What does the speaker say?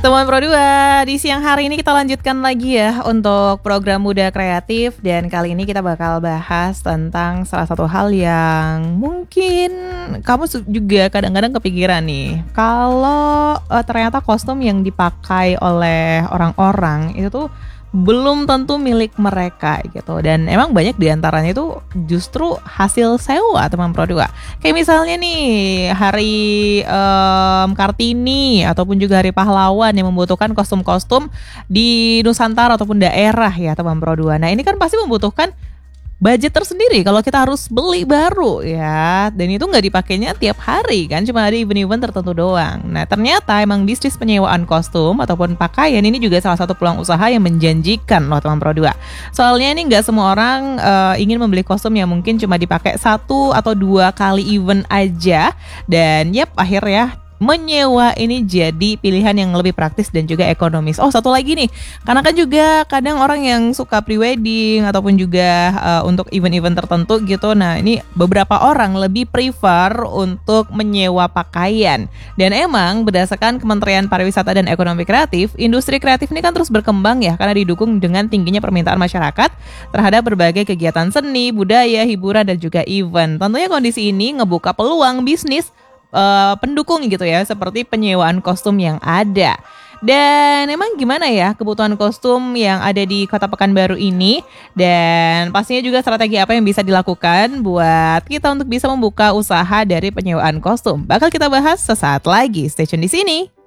Teman Pro 2, di siang hari ini kita lanjutkan lagi ya untuk program Muda Kreatif. Dan kali ini kita bakal bahas tentang salah satu hal yang mungkin kamu juga kadang-kadang kepikiran nih. Kalau ternyata kostum yang dipakai oleh orang-orang itu tuh belum tentu milik mereka gitu. Dan emang banyak diantaranya itu justru hasil sewa, teman Pro 2. Kayak misalnya nih hari Kartini ataupun juga hari pahlawan yang membutuhkan kostum-kostum di Nusantara ataupun daerah ya, teman Pro 2. Nah ini kan pasti membutuhkan budget tersendiri kalau kita harus beli baru ya. Dan itu nggak dipakainya tiap hari kan, cuma ada event-event tertentu doang. Nah ternyata emang bisnis penyewaan kostum ataupun pakaian ini juga salah satu peluang usaha yang menjanjikan loh, teman Pro 2. Soalnya ini nggak semua orang ingin membeli kostum yang mungkin cuma dipakai 1 atau 2 kali event aja. Dan akhirnya menyewa ini jadi pilihan yang lebih praktis dan juga ekonomis. Oh, satu lagi nih, karena kan juga kadang orang yang suka pre-wedding ataupun juga untuk event-event tertentu gitu. Nah, ini beberapa orang lebih prefer untuk menyewa pakaian. Dan emang berdasarkan Kementerian Pariwisata dan Ekonomi Kreatif, industri kreatif ini kan terus berkembang ya, karena didukung dengan tingginya permintaan masyarakat terhadap berbagai kegiatan seni, budaya, hiburan, dan juga event. Tentunya kondisi ini ngebuka peluang bisnis pendukung gitu ya, seperti penyewaan kostum yang ada. Dan emang gimana ya kebutuhan kostum yang ada di Kota Pekanbaru ini, dan pastinya juga strategi apa yang bisa dilakukan buat kita untuk bisa membuka usaha dari penyewaan kostum. Bakal kita bahas sesaat lagi, stay tune di sini.